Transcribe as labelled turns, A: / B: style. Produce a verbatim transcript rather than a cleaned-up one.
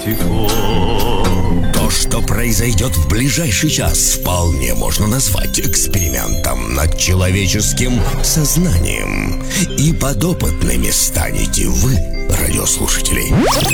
A: То, что произойдет в ближайший час, вполне можно назвать экспериментом над человеческим сознанием. И подопытными станете вы, радиослушатели.